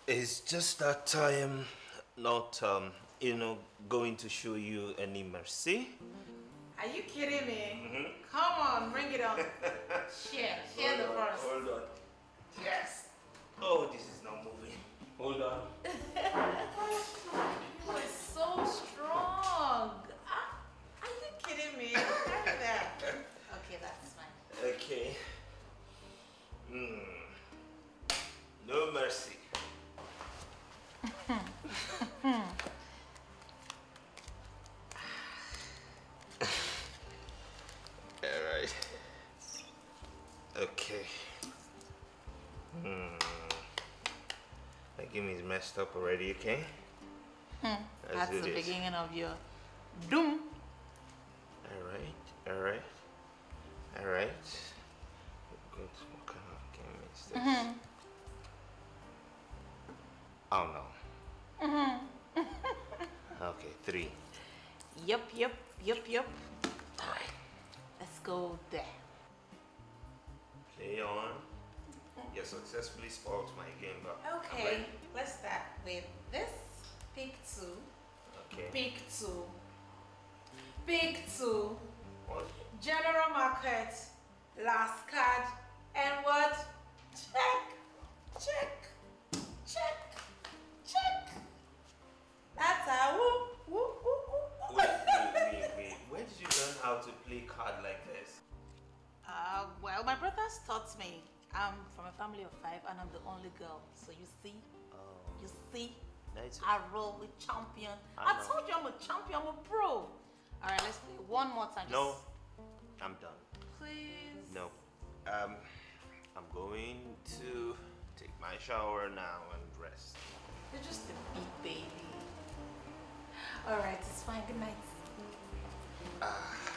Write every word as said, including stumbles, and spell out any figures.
It's just that I am not, um, you know, going to show you any mercy. Are you kidding me? Mm-hmm. Come on, bring it on. Share, share the first. Hold on. Yes. Oh, this is not moving. Hold on. You are so strong. Ah, are you kidding me? Carry that. Okay, that's fine. Okay. Mm. No mercy. All right. Okay. Hmm. My game is messed up already, okay? Hmm. That's the this. beginning of your doom. Alright, alright. Alright. Good. What kind of game is this? Mm-hmm. Oh no. Mm-hmm. Okay, three. Yup, yup, yup, yup. Alright. Let's go there. Play on. You successfully spoiled my game, but okay, let's start with this. Pick two. Okay. Pick two. Pick two. What? General market. Last card. And what? Check. Check. Check. Check. That's how. Woo, woo, woo, woo. Wait, wait, wait, wait. Where did you learn how to play card like this? Uh, well, my brothers taught me. I'm from a family of five and I'm the only girl. So you see, oh. you see, That's I roll with champion. I, I I told you I'm a champion, I'm a pro. All right, let's play one more time. No, Just... I'm done. Please. No, um, I'm going to take my shower now and rest. You're just a big baby. All right, it's fine. Good night. Uh,